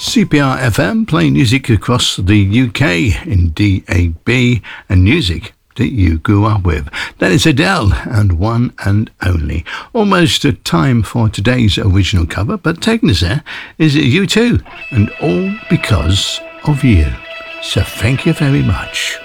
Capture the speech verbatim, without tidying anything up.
C P R F M, playing music across the U K in D A B and music that you grew up with. That is Adele and One and Only. Almost a time for today's original cover, but taking us there is U two and All Because of You. So thank you very much.